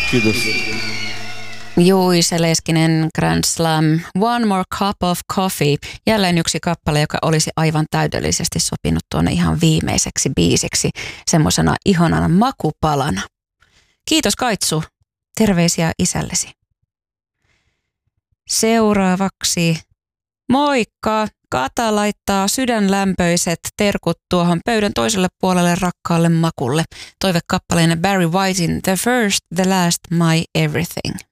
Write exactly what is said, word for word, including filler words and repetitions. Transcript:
Kiitos. Juise Leskinen, Grand Slam, One More Cup of Coffee. Jälleen yksi kappale, joka olisi aivan täydellisesti sopinut tuonne ihan viimeiseksi biisiksi, semmoisena ihanana makupalana. Kiitos Kaitsu, terveisiä isällesi. Seuraavaksi, moikka! Kata laittaa sydänlämpöiset terkut tuohon pöydän toiselle puolelle rakkaalle makulle. Toivekappaleena Barry Whitein The First, The Last, My Everything.